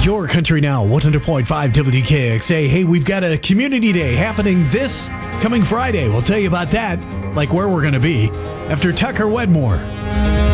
Your Country Now, 100.5 WDKXA. Hey, we've got a community day happening this coming Friday. We'll tell you about that, like where we're going to be, after Tucker Wedmore.